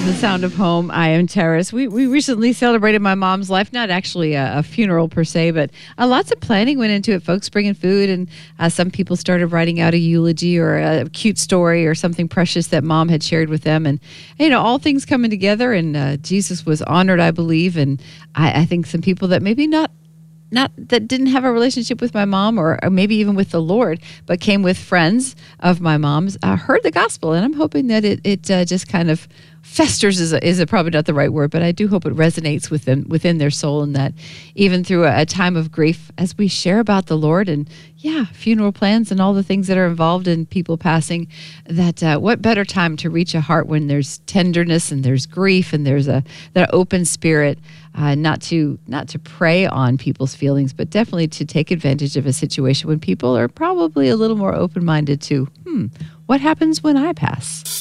the sound of home. I am Terrace. We recently celebrated my mom's life, not actually a funeral per se, but lots of planning went into it. Folks bringing food, and some people started writing out a eulogy or a cute story or something precious that mom had shared with them. And, all things coming together, and Jesus was honored, I believe. And I think some people that maybe not that didn't have a relationship with my mom or maybe even with the Lord, but came with friends of my mom's, heard the gospel. And I'm hoping that it just kind of festers is probably not the right word, but I do hope it resonates within their soul, and that even through a time of grief, as we share about the Lord and funeral plans and all the things that are involved in people passing, that what better time to reach a heart when there's tenderness and there's grief and there's that open spirit, not to prey on people's feelings, but definitely to take advantage of a situation when people are probably a little more open-minded to, what happens when I pass?